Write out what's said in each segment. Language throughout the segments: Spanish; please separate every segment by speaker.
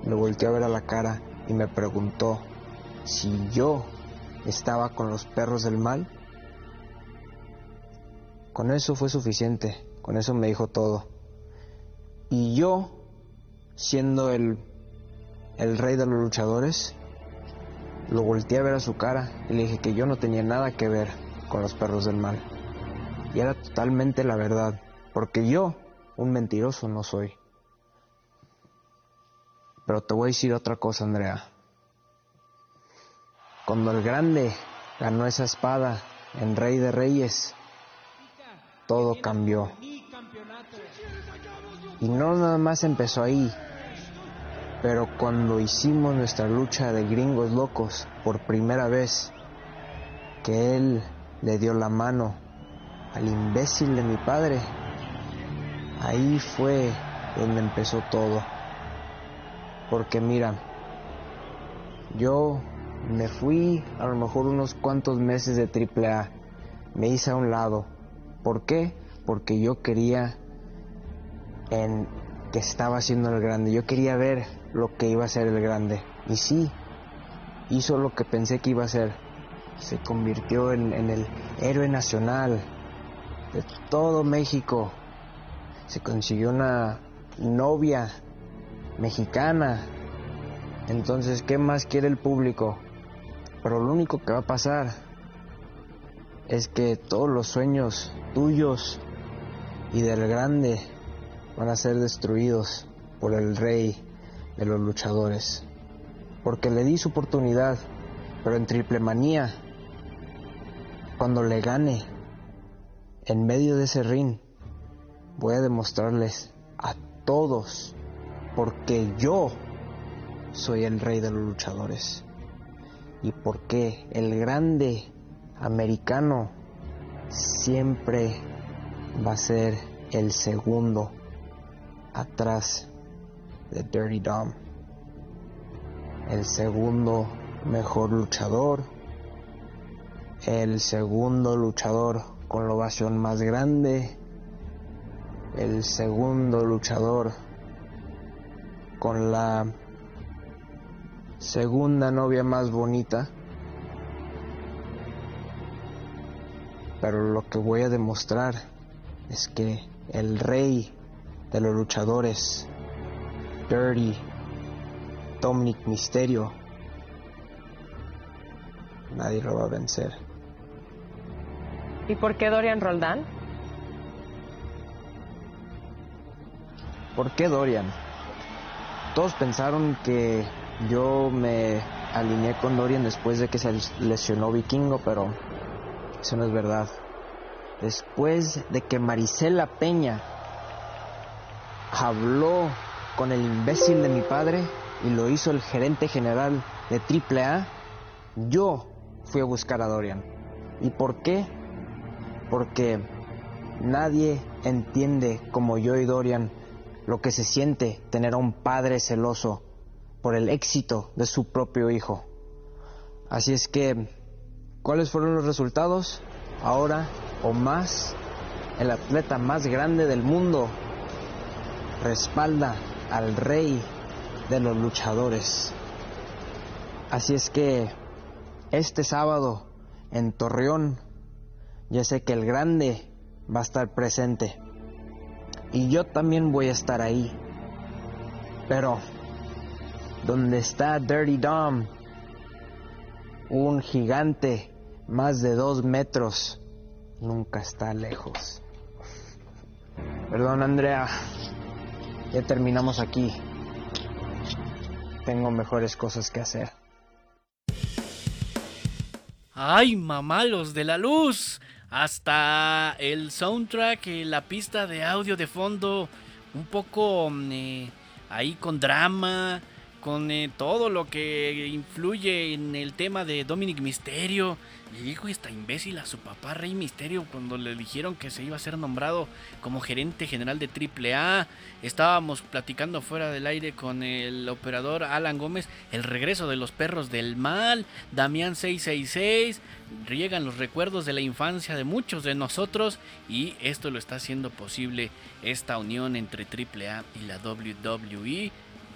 Speaker 1: me volteó a ver a la cara y me preguntó si yo estaba con los perros del mal. Con eso fue suficiente, con eso me dijo todo. Y yo, siendo el rey de los luchadores, lo volteé a ver a su cara y le dije que yo no tenía nada que ver con los perros del mal. Y era totalmente la verdad, porque yo, un mentiroso, no soy. Pero te voy a decir otra cosa, Andrea. Cuando el grande ganó esa espada en Rey de Reyes, todo cambió. Y no nada más empezó ahí, pero cuando hicimos nuestra lucha de gringos locos por primera vez, que él le dio la mano al imbécil de mi padre, ahí fue donde empezó todo. Porque mira, yo me fui a lo mejor unos cuantos meses de AAA, me hice a un lado. ¿Por qué? Porque yo quería que estaba haciendo el grande, yo quería ver lo que iba a ser el grande. Y sí, hizo lo que pensé que iba a hacer. Se convirtió en el héroe nacional de todo México. Se consiguió una novia mexicana. Entonces, ¿qué más quiere el público? Pero lo único que va a pasar es que todos los sueños tuyos y del grande van a ser destruidos por el rey de los luchadores. Porque le di su oportunidad, pero en Triple Manía, cuando le gane, en medio de ese ring, voy a demostrarles a todos porque yo soy el rey de los luchadores y porque el grande americano siempre va a ser el segundo atrás de Dirty Dom, el segundo mejor luchador, el segundo luchador con la ovación más grande, el segundo luchador con la segunda novia más bonita. Pero lo que voy a demostrar es que el rey de los luchadores, Dirty Dominic Mysterio, nadie lo va a vencer.
Speaker 2: ¿Y por qué Dorian Roldán?
Speaker 1: ¿Por qué Dorian? Todos pensaron que yo me alineé con Dorian después de que se lesionó Vikingo, pero eso no es verdad. Después de que Marisela Peña habló con el imbécil de mi padre y lo hizo el gerente general de AAA, yo fui a buscar a Dorian. ¿Y por qué? Porque nadie entiende como yo y Dorian lo que se siente tener a un padre celoso por el éxito de su propio hijo. Así es que, ¿cuáles fueron los resultados? Ahora, Omás, el atleta más grande del mundo, respalda al rey de los luchadores. Así es que, este sábado, en Torreón, ya sé que el grande va a estar presente. Y yo también voy a estar ahí. Pero, donde está Dirty Dom, un gigante más de 2 metros, nunca está lejos. Perdón, Andrea, ya terminamos aquí. Tengo mejores cosas que hacer.
Speaker 3: ¡Ay, mamá, los de la luz! Hasta el soundtrack, la pista de audio de fondo, un poco ahí con drama, con todo lo que influye en el tema de Dominic Mysterio. Le dijo esta imbécil a su papá Rey Mysterio cuando le dijeron que se iba a ser nombrado como gerente general de AAA. Estábamos platicando fuera del aire con el operador Alan Gómez, el regreso de los perros del mal, Damián 666, llegan los recuerdos de la infancia de muchos de nosotros y esto lo está haciendo posible, esta unión entre AAA y la WWE.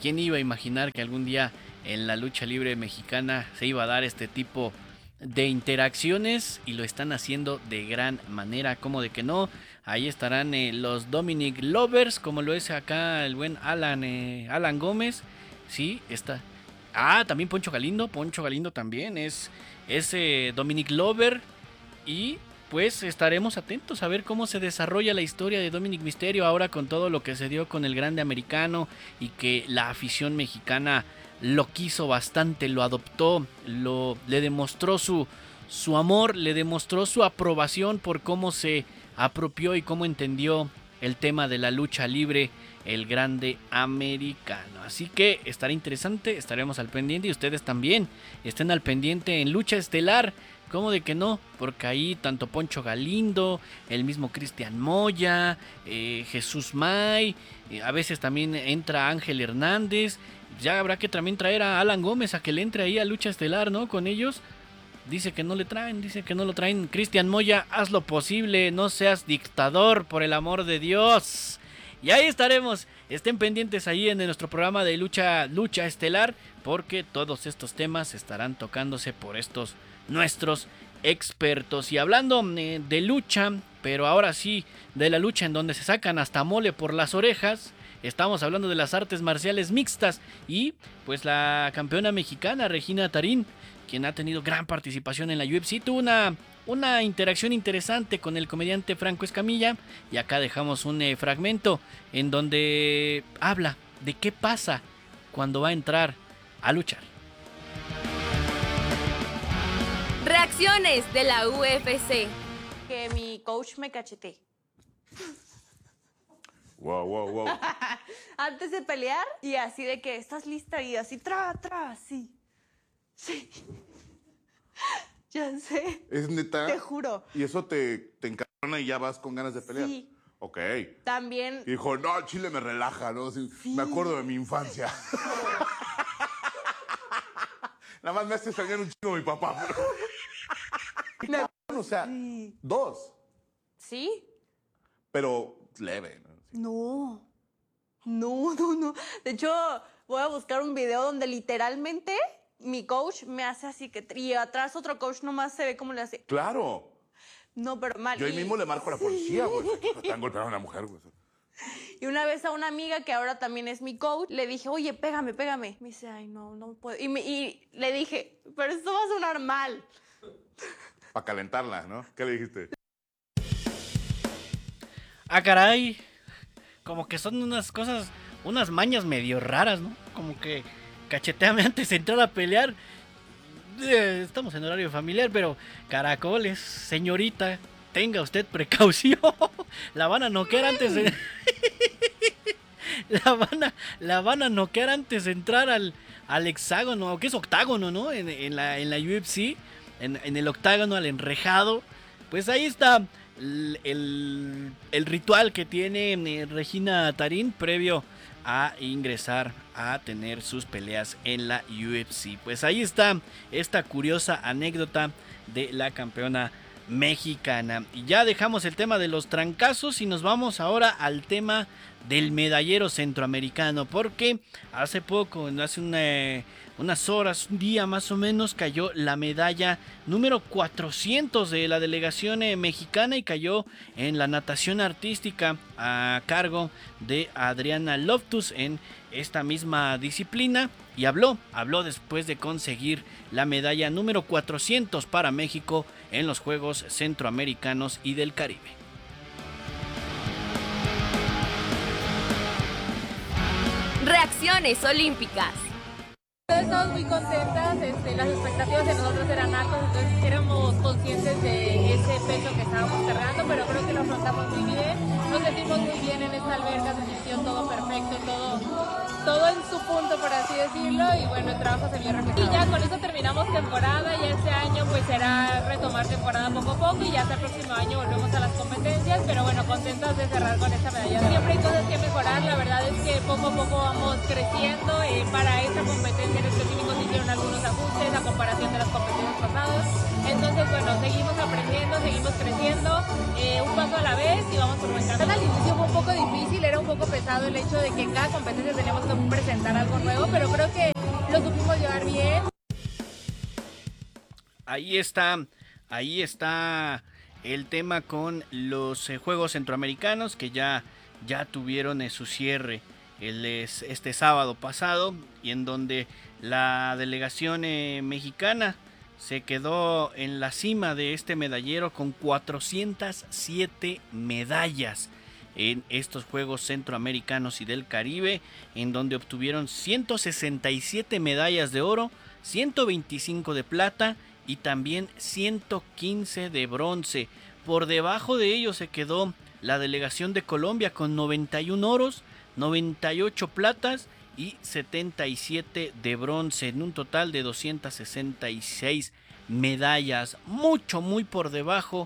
Speaker 3: ¿Quién iba a imaginar que algún día en la lucha libre mexicana se iba a dar este tipo de interacciones? Y lo están haciendo de gran manera, como de que no. Ahí estarán los Dominic Lovers, como lo es acá el buen Alan Gómez. Sí, está. También Poncho Galindo también es Dominic Lover. Y pues estaremos atentos a ver cómo se desarrolla la historia de Dominic Mysterio ahora con todo lo que se dio con el grande americano y que la afición mexicana lo quiso bastante, lo adoptó, le demostró su amor, le demostró su aprobación por cómo se apropió y cómo entendió el tema de la lucha libre, el grande americano. Así que estará interesante, estaremos al pendiente y ustedes también estén al pendiente en Lucha Estelar. ¿Cómo de que no? Porque ahí tanto Poncho Galindo, el mismo Cristian Moya, Jesús May, a veces también entra Ángel Hernández. Ya habrá que también traer a Alan Gómez a que le entre ahí a Lucha Estelar, ¿no? Con ellos. Dice que no lo traen. Cristian Moya, haz lo posible, no seas dictador, por el amor de Dios. Y ahí estaremos. Estén pendientes ahí en nuestro programa de Lucha Estelar, porque todos estos temas estarán tocándose por estos nuestros expertos. Y hablando de lucha, pero ahora sí de la lucha en donde se sacan hasta mole por las orejas, estamos hablando de las artes marciales mixtas y pues la campeona mexicana Regina Tarín, quien ha tenido gran participación en la UFC, tuvo una interacción interesante con el comediante Franco Escamilla, y acá dejamos un fragmento en donde habla de qué pasa cuando va a entrar a luchar.
Speaker 4: Reacciones de la UFC.
Speaker 5: Que mi coach me cachetee.
Speaker 6: Wow.
Speaker 5: Antes de pelear y así de que estás lista y así así. Sí. Ya sé.
Speaker 6: ¿Es neta?
Speaker 5: Te juro.
Speaker 6: ¿Y eso te encarona y ya vas con ganas de pelear?
Speaker 5: Sí.
Speaker 6: Ok.
Speaker 5: También.
Speaker 6: Y dijo, no, Chile me relaja, ¿no? Sí. Me acuerdo de mi infancia. Nada más me hace extrañar un chingo mi papá. Pero... o sea, 2.
Speaker 5: ¿Sí?
Speaker 6: Pero leve, ¿no?
Speaker 5: No. De hecho, voy a buscar un video donde literalmente mi coach me hace así que... Y atrás otro coach nomás se ve cómo le hace.
Speaker 6: Claro.
Speaker 5: No, pero mal.
Speaker 6: Yo ahí mismo le marco a la policía, güey. Están golpeando a una mujer, güey.
Speaker 5: Y una vez a una amiga que ahora también es mi coach, le dije, oye, pégame. Me dice, ay, no puedo. Y le dije, pero esto va a sonar mal.
Speaker 6: Para calentarla, ¿no? ¿Qué le dijiste?
Speaker 3: Caray. Como que son unas cosas, unas mañas medio raras, ¿no? Como que cacheteame antes de entrar a pelear. Estamos en horario familiar, pero caracoles, señorita, tenga usted precaución. La van a noquear antes de... la van a noquear antes de entrar al hexágono, que es octágono, ¿no? En la UFC, en el octágono, al enrejado. Pues ahí está el ritual que tiene Regina Tarín previo a ingresar a tener sus peleas en la UFC. Pues ahí está esta curiosa anécdota de la campeona mexicana. Y ya dejamos el tema de los trancazos y nos vamos ahora al tema del medallero centroamericano, porque hace poco, hace unas horas, un día más o menos, cayó la medalla número 400 de la delegación mexicana y cayó en la natación artística a cargo de Adriana Loftus en esta misma disciplina, y habló después de conseguir la medalla número 400 para México en los Juegos Centroamericanos y del Caribe.
Speaker 4: Reacciones olímpicas.
Speaker 7: Estamos muy contentas, las expectativas de nosotros eran altas, entonces éramos conscientes de ese peso que estábamos cargando, pero creo que lo afrontamos muy bien, nos sentimos muy bien en esta alberca, se sintió todo perfecto, todo en su punto, por así decirlo, y bueno, el trabajo se vio reflejado. Y ya con eso terminamos temporada, ya este año pues será retomar temporada poco a poco y ya hasta el próximo año volvemos a las competencias, pero bueno, contentas de cerrar con esta medalla. Siempre hay cosas que mejorar, la verdad es que poco a poco vamos creciendo, para esta competencia en específico se hicieron algunos ajustes a comparación de las competencias pasados. Entonces, bueno, seguimos aprendiendo, seguimos creciendo, un paso a la vez y vamos por buen camino. Al inicio fue un poco difícil, era un poco pesado el hecho de que en cada competencia teníamos que presentar algo nuevo, pero creo que lo supimos llevar bien.
Speaker 3: Ahí está el tema con los Juegos Centroamericanos que ya tuvieron su cierre este sábado pasado, y en donde la delegación mexicana se quedó en la cima de este medallero con 407 medallas en estos Juegos Centroamericanos y del Caribe, en donde obtuvieron 167 medallas de oro, 125 de plata y también 115 de bronce. Por debajo de ellos se quedó la delegación de Colombia con 91 oros, 98 platas y 77 de bronce, en un total de 266 medallas. Muy por debajo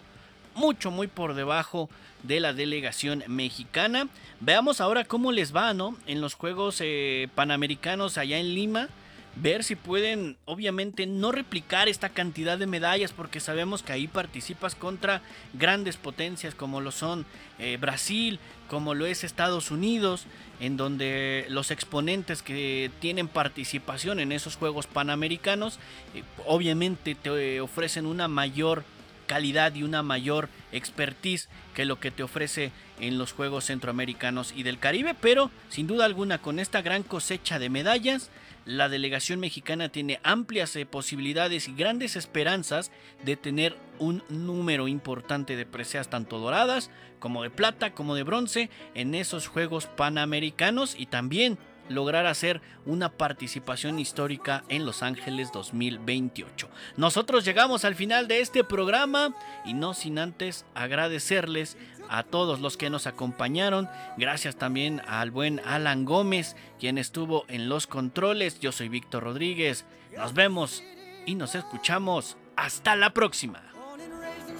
Speaker 3: de la delegación mexicana. Veamos ahora cómo les va, ¿no?, en los Juegos Panamericanos allá en Lima. Ver si pueden, obviamente, no replicar esta cantidad de medallas, porque sabemos que ahí participas contra grandes potencias como lo son Brasil, como lo es Estados Unidos, en donde los exponentes que tienen participación en esos Juegos Panamericanos obviamente te ofrecen una mayor calidad y una mayor expertise que lo que te ofrece en los Juegos Centroamericanos y del Caribe. Pero sin duda alguna, con esta gran cosecha de medallas, la delegación mexicana tiene amplias posibilidades y grandes esperanzas de tener un número importante de preseas, tanto doradas como de plata como de bronce, en esos Juegos Panamericanos, y también lograr hacer una participación histórica en Los Ángeles 2028. Nosotros llegamos al final de este programa, y no sin antes agradecerles a todos los que nos acompañaron. Gracias también al buen Alan Gómez, quien estuvo en los controles. Yo soy Víctor Rodríguez. Nos vemos y nos escuchamos. Hasta la próxima.